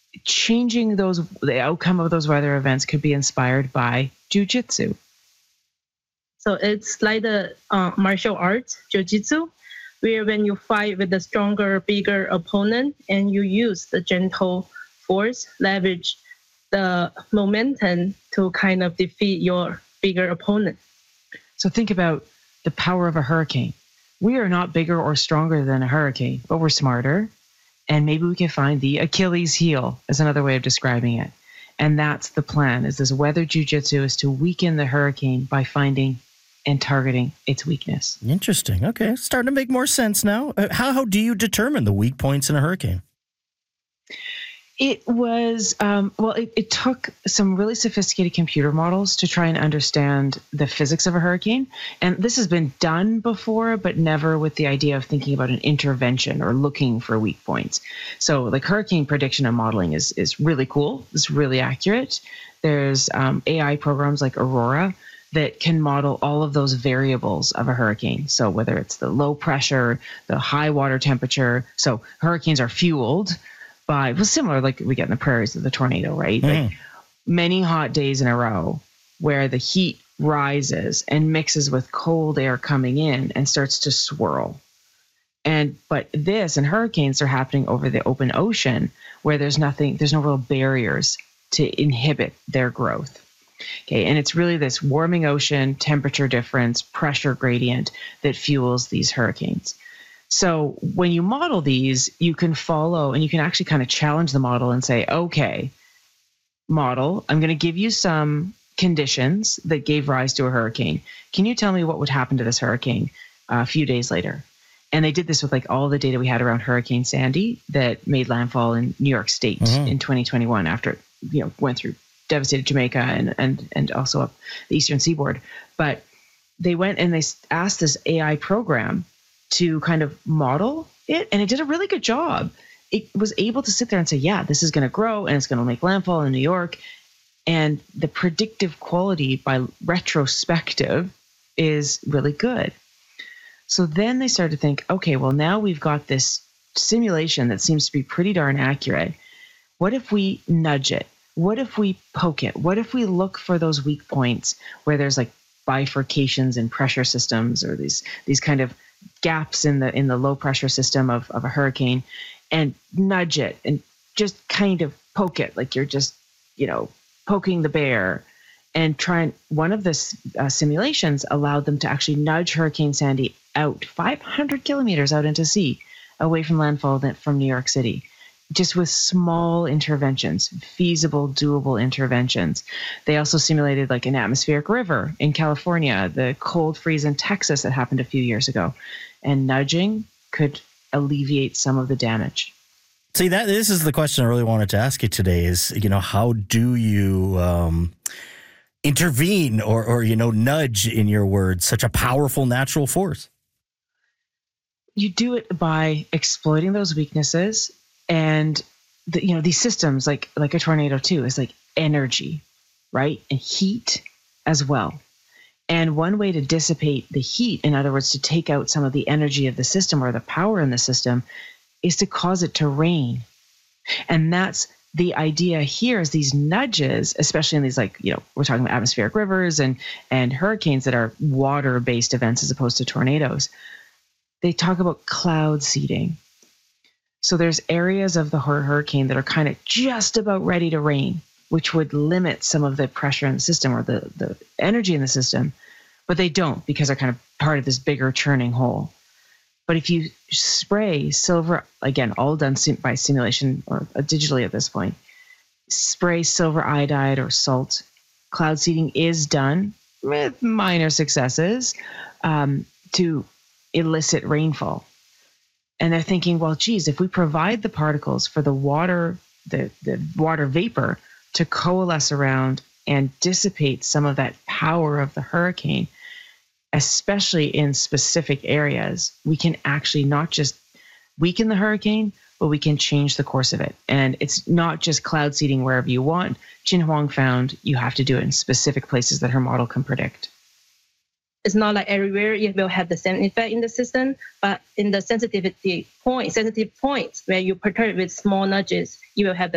changing the outcome of those weather events could be inspired by jujitsu. So it's like the martial arts, jiu-jitsu, where when you fight with a stronger, bigger opponent and you use the gentle force, leverage the momentum to kind of defeat your bigger opponent. So think about the power of a hurricane. We are not bigger or stronger than a hurricane, but we're smarter. And maybe we can find the Achilles heel as another way of describing it. And that's the plan, is this weather jujitsu is to weaken the hurricane by finding and targeting its weakness. Interesting. Okay. Starting to make more sense now. How do you determine the weak points in a hurricane? It was, it took some really sophisticated computer models to try and understand the physics of a hurricane. And this has been done before, but never with the idea of thinking about an intervention or looking for weak points. So like hurricane prediction and modeling is really cool. It's really accurate. There's AI programs like Aurora that can model all of those variables of a hurricane. So whether it's the low pressure, the high water temperature. So hurricanes are fueled by, similar like we get in the prairies of the tornado, right? Like many hot days in a row where the heat rises and mixes with cold air coming in and starts to swirl. But this and hurricanes are happening over the open ocean where there's no real barriers to inhibit their growth. Okay, and it's really this warming ocean, temperature difference, pressure gradient that fuels these hurricanes. So when you model these, you can follow and you can actually kind of challenge the model and say, okay, model, I'm going to give you some conditions that gave rise to a hurricane. Can you tell me what would happen to this hurricane a few days later? And they did this with like all the data we had around Hurricane Sandy that made landfall in New York State in 2021 after it went through devastated Jamaica and also up the eastern seaboard. But they went and they asked this AI program to kind of model it, and it did a really good job. It was able to sit there and say, yeah, this is going to grow and it's going to make landfall in New York. And the predictive quality by retrospective is really good. So then they started to think, okay, well, now we've got this simulation that seems to be pretty darn accurate. What if we nudge it? What if we poke it? What if we look for those weak points where there's like bifurcations in pressure systems or these kind of gaps in the low pressure system of a hurricane, and nudge it and just kind of poke it like you're just, poking the bear, and one of the simulations allowed them to actually nudge Hurricane Sandy out 500 kilometers out into sea away from landfall from New York City, just with small interventions, feasible, doable interventions. They also simulated like an atmospheric river in California, the cold freeze in Texas that happened a few years ago. And nudging could alleviate some of the damage. See, this is the question I really wanted to ask you today is, how do you intervene or nudge, in your words, such a powerful natural force? You do it by exploiting those weaknesses. And these systems, like a tornado too, is like energy, right? And heat as well. And one way to dissipate the heat, in other words, to take out some of the energy of the system or the power in the system, is to cause it to rain. And that's the idea here, is these nudges, especially in these we're talking about atmospheric rivers and hurricanes that are water-based events as opposed to tornadoes. They talk about cloud seeding. So there's areas of the hurricane that are kind of just about ready to rain, which would limit some of the pressure in the system or the energy in the system, but they don't, because they're kind of part of this bigger churning whole. But if you spray silver, again, all done by simulation or digitally at this point, spray silver iodide or salt, cloud seeding is done with minor successes to elicit rainfall. And they're thinking, well, geez, if we provide the particles for the water vapor to coalesce around and dissipate some of that power of the hurricane, especially in specific areas, we can actually not just weaken the hurricane, but we can change the course of it. And it's not just cloud seeding wherever you want. Chin Huang found you have to do it in specific places that her model can predict. It's not like everywhere it will have the same effect in the system, but in the sensitive points where you perturb with small nudges, you will have the